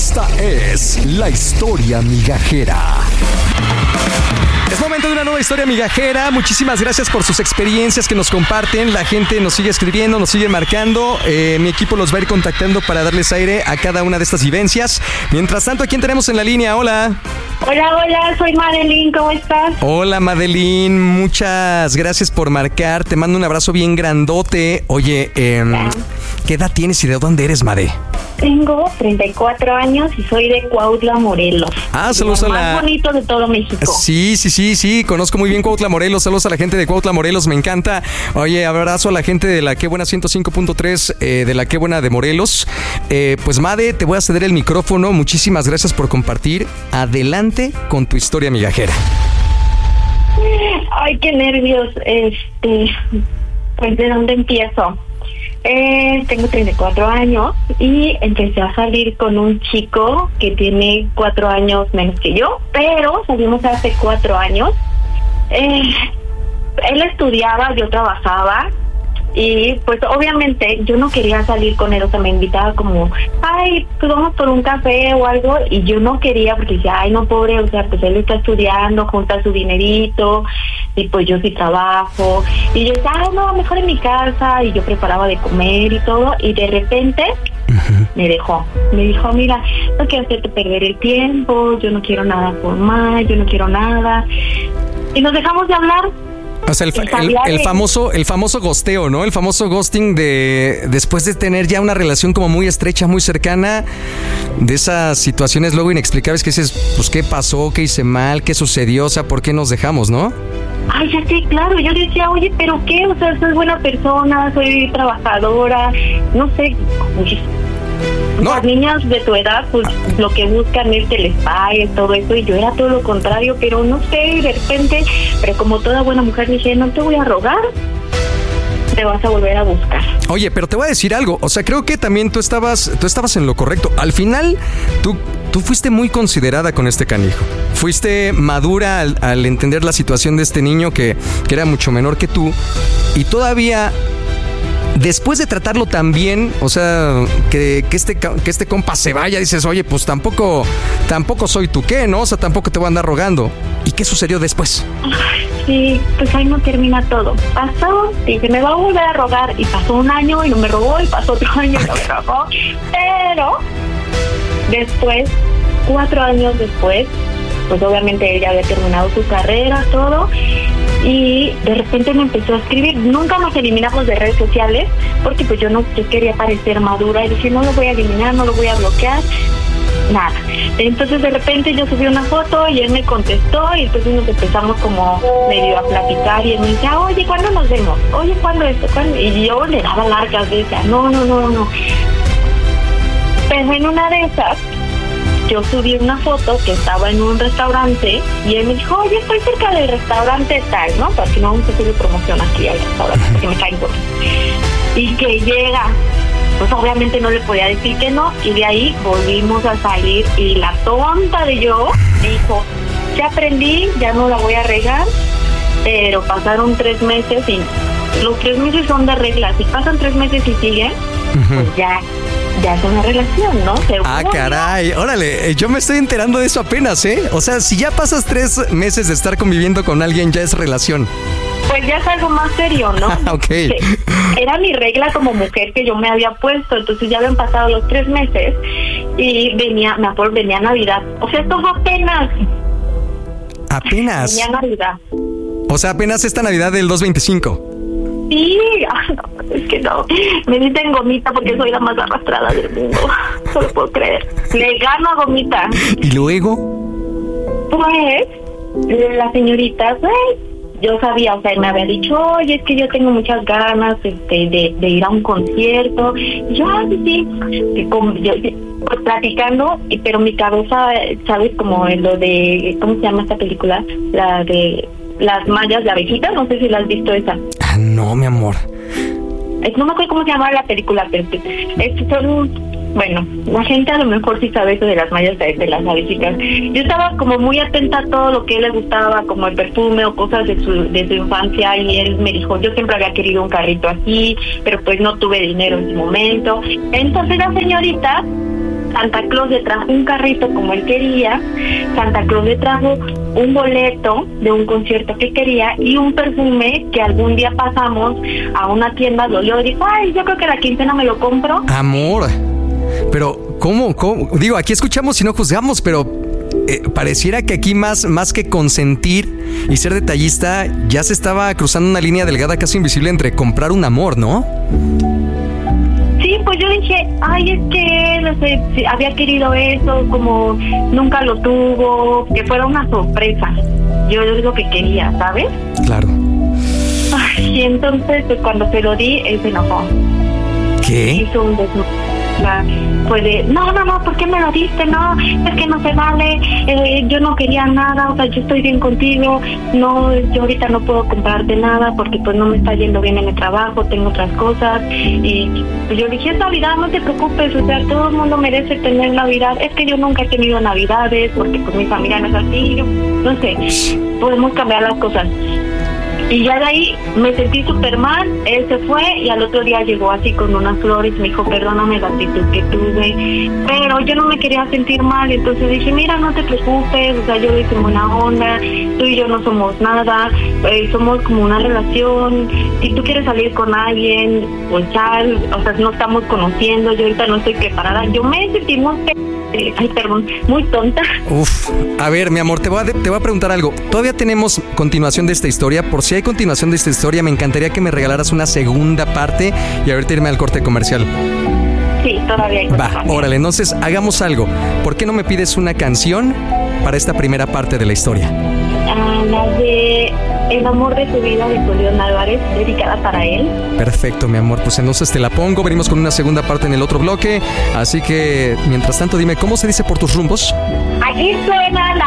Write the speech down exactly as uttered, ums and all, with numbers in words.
Esta es la historia migajera. Es momento de una nueva historia migajera. Muchísimas gracias por sus experiencias que nos comparten. La gente nos sigue escribiendo, nos sigue marcando. Eh, mi equipo los va a ir contactando para darles aire a cada una de estas vivencias. Mientras tanto, ¿a quién tenemos en la línea? Hola. Hola, hola, soy Madeline, ¿cómo estás? Hola, Madeline, muchas gracias por marcar. Te mando un abrazo bien grandote. Oye, eh, ¿qué edad tienes y de dónde eres, Made? Tengo treinta y cuatro años y soy de Cuautla, Morelos. Ah, saludos a la... más bonito de todo México. Sí, sí, sí, sí, conozco muy bien Cuautla, Morelos. Saludos a la gente de Cuautla, Morelos, me encanta. Oye, abrazo a la gente de la Qué Buena ciento cinco punto tres, eh, de la Qué Buena de Morelos. Eh, pues, Made, te voy a ceder el micrófono. Muchísimas gracias por compartir. Adelante con tu historia migajera. Ay, qué nervios. Este, pues, ¿de dónde empiezo? Eh, tengo treinta y cuatro años y empecé a salir con un chico que tiene cuatro años menos que yo, pero salimos hace cuatro años. Eh, él estudiaba, yo trabajaba y pues obviamente yo no quería salir con él, o sea, me invitaba como, ay, pues vamos por un café o algo, y yo no quería porque decía, ay, no, pobre, o sea, pues él está estudiando, junta su dinerito, y pues yo sí trabajo, y yo decía, ay, no, mejor en mi casa, y yo preparaba de comer y todo, y de repente uh-huh. me dejó, me dijo, mira, no quiero hacerte perder el tiempo, yo no quiero nada formal, yo no quiero nada, y nos dejamos de hablar. O sea, el, el, el famoso el famoso ghosteo, ¿no? El famoso ghosting de después de tener ya una relación como muy estrecha, muy cercana, de esas situaciones luego inexplicables que dices, pues, ¿qué pasó? ¿Qué hice mal? ¿Qué sucedió? O sea, ¿por qué nos dejamos, no? Ay, ya sé, claro. Yo decía, oye, ¿pero qué? O sea, soy buena persona, soy trabajadora, no sé. Uy, no. Las niñas de tu edad, pues lo que buscan es que les pagues, todo eso, y yo era todo lo contrario, pero no sé, de repente, pero como toda buena mujer dije, no te voy a rogar, te vas a volver a buscar. Oye, pero te voy a decir algo, o sea, creo que también tú estabas, tú estabas en lo correcto. Al final, tú, tú fuiste muy considerada con este canijo. Fuiste madura al, al entender la situación de este niño que, que era mucho menor que tú, y todavía... Después de tratarlo tan bien, o sea, que, que este que este compa se vaya, dices, oye, pues tampoco tampoco soy tú qué, ¿no? O sea, tampoco te voy a andar rogando. ¿Y qué sucedió después? Sí, pues ahí no termina todo. Pasó, dije, me va a volver a rogar, y pasó un año y no me rogó, y pasó otro año y no me rogó. Pero después, cuatro años después, pues obviamente él ya había terminado su carrera, todo, y de repente me empezó a escribir. Nunca nos eliminamos de redes sociales porque pues yo no yo quería parecer madura y dije, no lo voy a eliminar, no lo voy a bloquear, nada. Entonces de repente yo subí una foto y él me contestó, y entonces nos empezamos como medio a platicar, y él me decía, oye, ¿cuándo nos vemos? Oye, ¿cuándo esto? ¿Cuándo? Y yo le daba largas veces, no, no, no, no. Pero en una de esas yo subí una foto que estaba en un restaurante y él me dijo, oye, estoy cerca del restaurante tal, ¿no? Porque no vamos a hacer promoción aquí al restaurante, porque me caen gordos. Y que llega, pues obviamente no le podía decir que no, y de ahí volvimos a salir, y la tonta de yo dijo, ya aprendí, ya no la voy a regar, pero pasaron tres meses y los tres meses son de reglas, si pasan tres meses y siguen, uh-huh. pues ya... ya es una relación, ¿no? Pero ah, caray, órale, yo me estoy enterando de eso apenas, ¿eh? O sea, si ya pasas tres meses de estar conviviendo con alguien, ya es relación. Pues ya es algo más serio, ¿no? Ok. Era mi regla como mujer que yo me había puesto, entonces ya habían pasado los tres meses y venía, me acuerdo, venía Navidad. O sea, esto fue apenas. ¿Apenas? Venía Navidad. O sea, apenas esta Navidad del dos veinticinco. Sí, ay, no, es que no, me dicen Gomita porque soy la más arrastrada del mundo, no lo puedo creer. Le gano a Gomita. ¿Y luego? Pues, la señorita, pues, yo sabía, o sea, me había dicho, oye, es que yo tengo muchas ganas este, de, de ir a un concierto. Y yo, ah, sí, sí, como, yo, pues, platicando, y, pero mi cabeza, ¿sabes? Como en lo de, ¿cómo se llama esta película? La de... Las mallas de abejita, no sé si la has visto esa. Ah, no, mi amor. Es, no me acuerdo cómo se llama la película, pero es, son, bueno, la gente a lo mejor sí sabe eso de las mallas de, de las abejitas. Yo estaba como muy atenta a todo lo que a él le gustaba, como el perfume o cosas de su, de su infancia, y él me dijo, yo siempre había querido un carrito así, pero pues no tuve dinero en su momento. Entonces la señorita Santa Claus le trajo un carrito como él quería, Santa Claus le trajo un boleto de un concierto que quería y un perfume que algún día pasamos a una tienda, lo olió y dijo, ay, yo creo que la quincena me lo compro. Amor, pero ¿cómo? cómo? Digo, aquí escuchamos y no juzgamos, pero eh, pareciera que aquí más, más que consentir y ser detallista, ya se estaba cruzando una línea delgada casi invisible entre comprar un amor, ¿no? Sí, pues yo dije, ay, es que no sé, si había querido eso, como nunca lo tuvo, que fuera una sorpresa. Yo es lo que quería, ¿sabes? Claro. Ay, y entonces, pues cuando se lo di, él se enojó. ¿Qué? Hizo un desnudo. Fue de, no, no, no, ¿por qué me lo diste? No, es que no se vale, eh, yo no quería nada, o sea, yo estoy bien contigo, no, yo ahorita no puedo comprarte nada porque pues no me está yendo bien en el trabajo, tengo otras cosas, y pues yo dije, es Navidad, no te preocupes, o sea, todo el mundo merece tener Navidad, es que yo nunca he tenido Navidades porque pues mi familia no es así, yo, no sé, podemos cambiar las cosas. Y ya de ahí me sentí súper mal, él se fue y al otro día llegó así con unas flores, me dijo, perdóname la actitud que tuve, pero yo no me quería sentir mal, entonces dije, mira, no te preocupes, o sea, yo le hice buena onda, tú y yo no somos nada, eh, somos como una relación, si tú quieres salir con alguien, pues sal, o sea, no estamos conociendo, yo ahorita no estoy preparada, yo me sentí muy... Ay, perdón, muy tonta. Uf, a ver, mi amor, te voy a, te voy a preguntar algo. Todavía tenemos continuación de esta historia. Por si hay continuación de esta historia, me encantaría que me regalaras una segunda parte y ahorita irme al corte comercial. Sí, todavía hay. Va, órale, entonces hagamos algo. ¿Por qué no me pides una canción para esta primera parte de la historia? Uh, la de El amor de tu vida de Julián Álvarez, dedicada para él. Perfecto, mi amor, pues entonces te la pongo. Venimos con una segunda parte en el otro bloque. Así que, mientras tanto, dime, ¿cómo se dice por tus rumbos? Aquí suena